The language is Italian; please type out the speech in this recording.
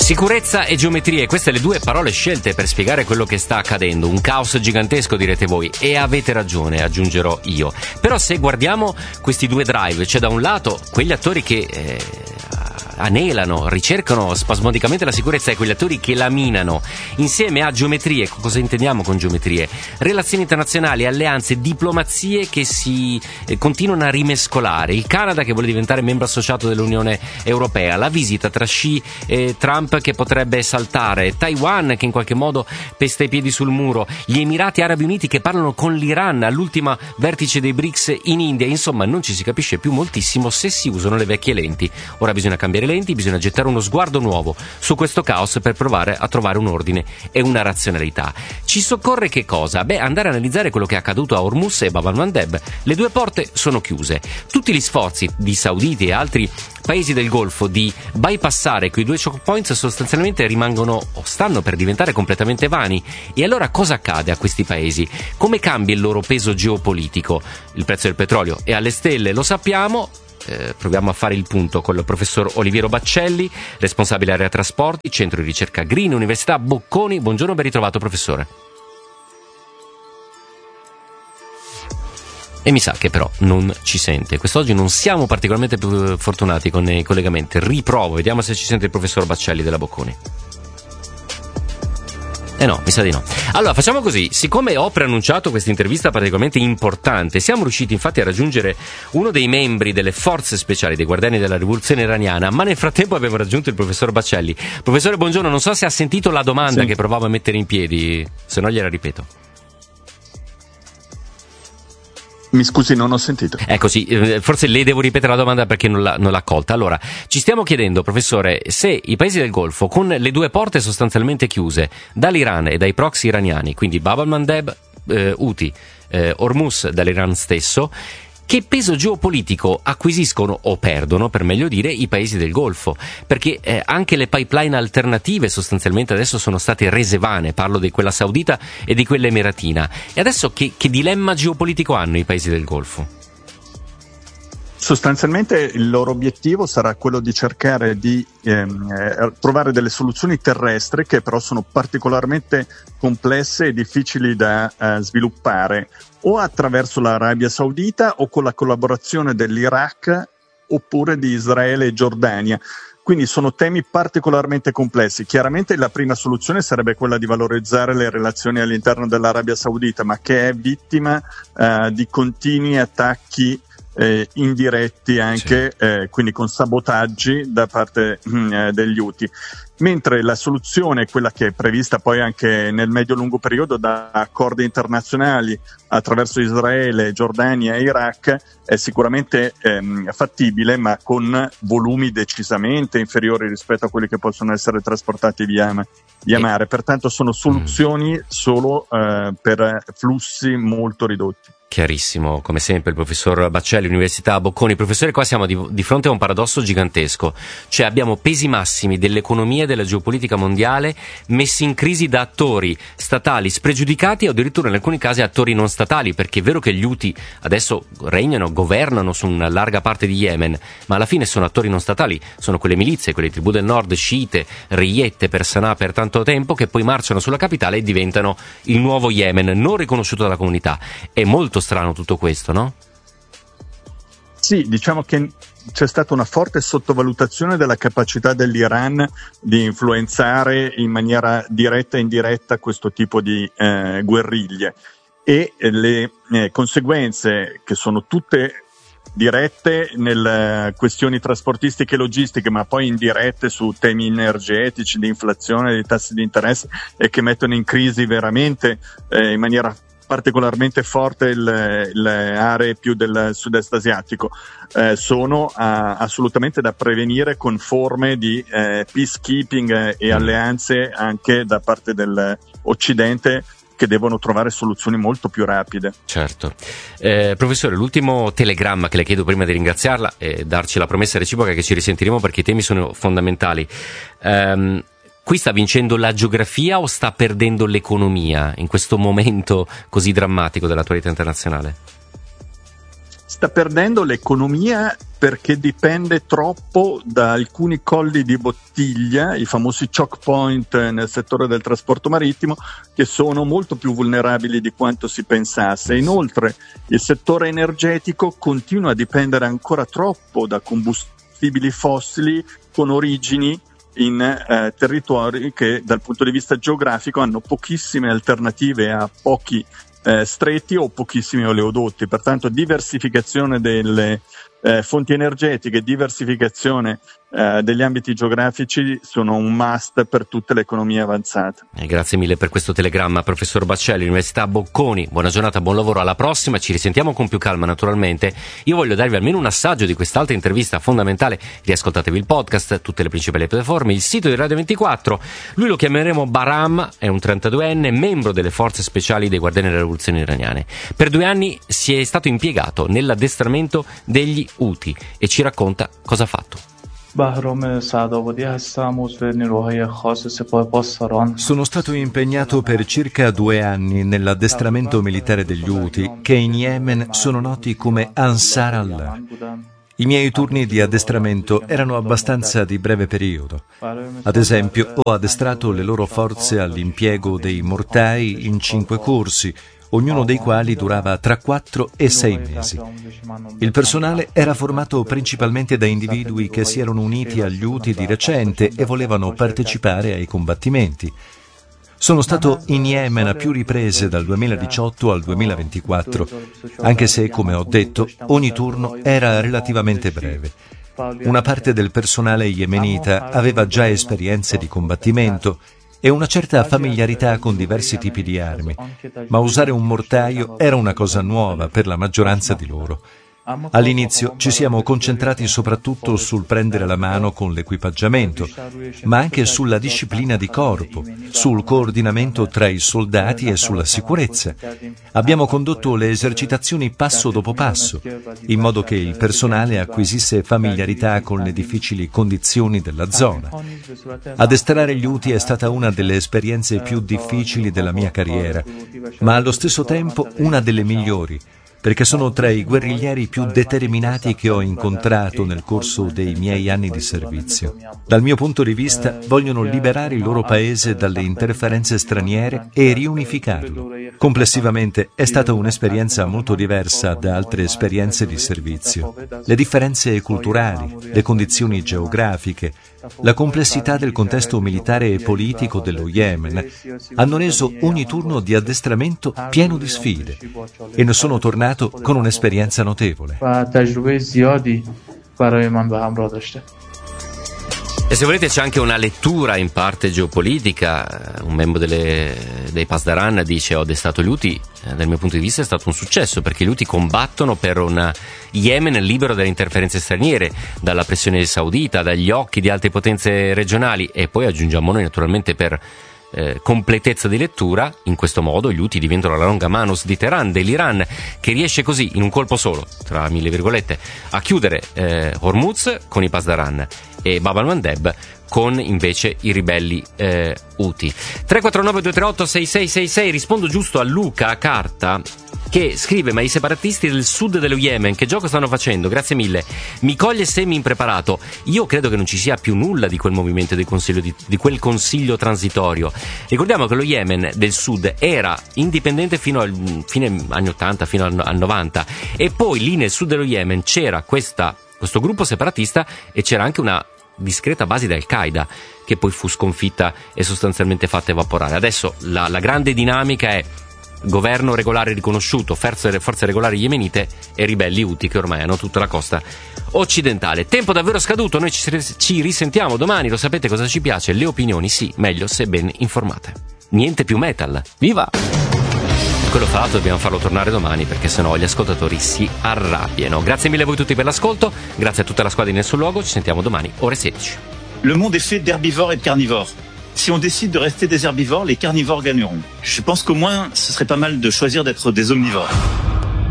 Sicurezza e geometrie, queste le due parole scelte per spiegare quello che sta accadendo. Un caos gigantesco, direte voi, e avete ragione, aggiungerò io. Però se guardiamo questi due drive, c'è da un lato quegli attori che anelano, ricercano spasmodicamente la sicurezza, e quegli attori che la minano, insieme a geometrie. Cosa intendiamo con geometrie? Relazioni internazionali, alleanze, diplomazie che si continuano a rimescolare. Il Canada che vuole diventare membro associato dell'Unione Europea, la visita tra Xi e Trump che potrebbe saltare, Taiwan che in qualche modo pesta i piedi sul muro, gli Emirati Arabi Uniti che parlano con l'Iran all'ultima vertice dei BRICS in India. Insomma, non ci si capisce più moltissimo se si usano le vecchie lenti. Ora bisogna cambiare lenti, bisogna gettare uno sguardo nuovo su questo caos per provare a trovare un ordine e una razionalità. Ci soccorre che cosa? Andare a analizzare quello che è accaduto a Hormuz e Bab al-Mandeb. Le due porte sono chiuse. Tutti gli sforzi di sauditi e altri paesi del Golfo di bypassare quei due choke points sostanzialmente rimangono o stanno per diventare completamente vani. E allora cosa accade a questi paesi? Come cambia il loro peso geopolitico? Il prezzo del petrolio è alle stelle, lo sappiamo. Proviamo a fare il punto con il professor Oliviero Baccelli, responsabile area trasporti, centro di ricerca Green, Università Bocconi. Buongiorno, ben ritrovato professore. E mi sa che però non ci sente. Quest'oggi non siamo particolarmente più fortunati con i collegamenti. Riprovo, vediamo se ci sente il professor Baccelli della Bocconi. No, mi sa di no. Allora, facciamo così. Siccome ho preannunciato questa intervista particolarmente importante, siamo riusciti infatti a raggiungere uno dei membri delle forze speciali dei Guardiani della Rivoluzione Iraniana, ma nel frattempo abbiamo raggiunto il professor Baccelli. Professore, buongiorno, non so se ha sentito la domanda che provavo a mettere in piedi, se no gliela ripeto. Mi scusi, non ho sentito. Ecco, sì, forse le devo ripetere la domanda perché non l'ha colta. Allora, ci stiamo chiedendo, professore, se i paesi del Golfo, con le due porte sostanzialmente chiuse dall'Iran e dai proxy iraniani, quindi Bab al-Mandeb, Houthi, Hormuz dall'Iran stesso, che peso geopolitico acquisiscono o perdono, per meglio dire, i paesi del Golfo? Perché anche le pipeline alternative sostanzialmente adesso sono state rese vane, parlo di quella saudita e di quella emiratina. E adesso che dilemma geopolitico hanno i paesi del Golfo? Sostanzialmente il loro obiettivo sarà quello di cercare di trovare delle soluzioni terrestri che però sono particolarmente complesse e difficili da sviluppare, o attraverso l'Arabia Saudita o con la collaborazione dell'Iraq oppure di Israele e Giordania. Quindi sono temi particolarmente complessi. Chiaramente la prima soluzione sarebbe quella di valorizzare le relazioni all'interno dell'Arabia Saudita, ma che è vittima di continui attacchi indiretti anche, quindi con sabotaggi da parte degli Houthi. Mentre la soluzione, quella che è prevista poi anche nel medio-lungo periodo da accordi internazionali attraverso Israele, Giordania e Iraq, è sicuramente fattibile, ma con volumi decisamente inferiori rispetto a quelli che possono essere trasportati via mare. Pertanto sono soluzioni solo per flussi molto ridotti. Chiarissimo, come sempre il professor Baccelli, Università Bocconi. Professore, qua siamo di fronte a un paradosso gigantesco, cioè abbiamo pesi massimi dell'economia e della geopolitica mondiale messi in crisi da attori statali spregiudicati o addirittura in alcuni casi attori non statali, perché è vero che gli Houthi adesso regnano, governano su una larga parte di Yemen, ma alla fine sono attori non statali, sono quelle milizie, quelle tribù del nord sciite, reiette per Sana'a per tanto tempo, che poi marciano sulla capitale e diventano il nuovo Yemen, non riconosciuto dalla comunità. È molto strano tutto questo, no? Sì, diciamo che c'è stata una forte sottovalutazione della capacità dell'Iran di influenzare in maniera diretta e indiretta questo tipo di guerriglie, e le conseguenze, che sono tutte dirette nelle questioni trasportistiche e logistiche, ma poi indirette su temi energetici, di inflazione, di tassi di interesse, e che mettono in crisi veramente in maniera particolarmente forte le aree più del sud-est asiatico, sono assolutamente da prevenire con forme di peacekeeping e alleanze anche da parte dell'Occidente, che devono trovare soluzioni molto più rapide. Certo. Professore, l'ultimo telegramma che le chiedo prima di ringraziarla e darci la promessa reciproca che ci risentiremo perché i temi sono fondamentali. Qui sta vincendo la geografia o sta perdendo l'economia in questo momento così drammatico dell'attualità internazionale? sta perdendo l'economia perché dipende troppo da alcuni colli di bottiglia, i famosi choke point nel settore del trasporto marittimo, che sono molto più vulnerabili di quanto si pensasse. Inoltre il settore energetico continua a dipendere ancora troppo da combustibili fossili con origini in territori che dal punto di vista geografico hanno pochissime alternative a pochi stretti o pochissimi oleodotti. Pertanto diversificazione delle fonti energetiche, diversificazione degli ambiti geografici sono un must per tutte le economie avanzate. Grazie mille per questo telegramma, professor Baccelli, Università Bocconi. Buona giornata, buon lavoro, alla prossima, ci risentiamo con più calma naturalmente. Io voglio darvi almeno un assaggio di quest'altra intervista fondamentale. Riascoltatevi il podcast, tutte le principali piattaforme, il sito di Radio 24. Lui lo chiameremo Bahram, è un 32enne, membro delle forze speciali dei Guardiani della Rivoluzione iraniane. Per 2 anni si è stato impiegato nell'addestramento degli Houthi e ci racconta cosa ha fatto. Sono stato impegnato per circa 2 anni nell'addestramento militare degli Houthi, che in Yemen sono noti come Ansar Allah. I miei turni di addestramento erano abbastanza di breve periodo. Ad esempio, ho addestrato le loro forze all'impiego dei mortai in 5 corsi, ognuno dei quali durava tra 4 e 6 mesi. Il personale era formato principalmente da individui che si erano uniti agli Houthi di recente e volevano partecipare ai combattimenti. Sono stato in Yemen a più riprese dal 2018 al 2024, anche se, come ho detto, ogni turno era relativamente breve. Una parte del personale yemenita aveva già esperienze di combattimento e una certa familiarità con diversi tipi di armi, ma usare un mortaio era una cosa nuova per la maggioranza di loro. All'inizio ci siamo concentrati soprattutto sul prendere la mano con l'equipaggiamento, ma anche sulla disciplina di corpo, sul coordinamento tra i soldati e sulla sicurezza. Abbiamo condotto le esercitazioni passo dopo passo, in modo che il personale acquisisse familiarità con le difficili condizioni della zona. Addestrare gli Houthi è stata una delle esperienze più difficili della mia carriera, ma allo stesso tempo una delle migliori, perché sono tra i guerriglieri più determinati che ho incontrato nel corso dei miei anni di servizio. Dal mio punto di vista, vogliono liberare il loro paese dalle interferenze straniere e riunificarlo. Complessivamente è stata un'esperienza molto diversa da altre esperienze di servizio. Le differenze culturali, le condizioni geografiche, la complessità del contesto militare e politico dello Yemen hanno reso ogni turno di addestramento pieno di sfide e ne sono tornato con un'esperienza notevole. E se volete c'è anche una lettura in parte geopolitica. Un membro dei Pasdaran dice: ho addestato gli Houthi, dal mio punto di vista è stato un successo, perché gli Houthi combattono per un Yemen libero dalle interferenze straniere, dalla pressione saudita, dagli occhi di altre potenze regionali. E poi aggiungiamo noi naturalmente per completezza di lettura, in questo modo gli Houthi diventano la longa manus di Teheran, dell'Iran, che riesce così in un colpo solo, tra mille virgolette, a chiudere Hormuz con i Pasdaran e Bab al-Mandeb con invece i ribelli Houthi. 349-238-6666. Rispondo giusto a Luca a Carta, che scrive: ma i separatisti del sud dello Yemen che gioco stanno facendo? Grazie mille, mi coglie semi impreparato. Io credo che non ci sia più nulla di quel movimento, di quel consiglio transitorio. Ricordiamo che lo Yemen del sud era indipendente fino al fine anni 80, fino al 90, e poi lì nel sud dello Yemen c'era questo gruppo separatista e c'era anche una discreta base di Al-Qaeda che poi fu sconfitta e sostanzialmente fatta evaporare. Adesso la grande dinamica è governo regolare riconosciuto, forze regolari yemenite e ribelli Houthi che ormai hanno tutta la costa occidentale. Tempo davvero scaduto, noi ci risentiamo domani, lo sapete cosa ci piace, le opinioni, sì, meglio se ben informate. Niente più metal, viva! Quello fra l'altro dobbiamo farlo tornare domani, perché sennò gli ascoltatori si arrabbiano. Grazie mille a voi tutti per l'ascolto, grazie a tutta la squadra di Nel Suo Luogo, ci sentiamo domani ore 16. Le monde est fait d'herbivores et de carnivores. Si on décide de rester des herbivores, les carnivores gagneront. Je pense qu'au moins, ce serait pas mal de choisir d'être des omnivores.